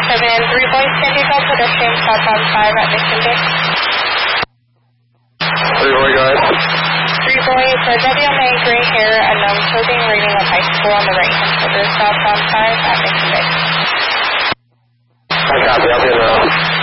3 Boys, San Diego, pedestrian southbound 5 at Mission Bay. 3 Boy, go ahead. 3 Boys, WMA, gray hair, unknown clothing, reading of high school on the right-hand shoulder, southbound 5 at Mission Bay. I copy, I'll be in the